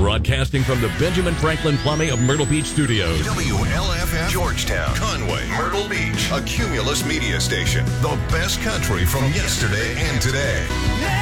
Broadcasting from the Benjamin Franklin Plumbing of Myrtle Beach Studios. WLFM, Georgetown, Conway, Myrtle Beach, a Cumulus media station. The best country from yesterday and today.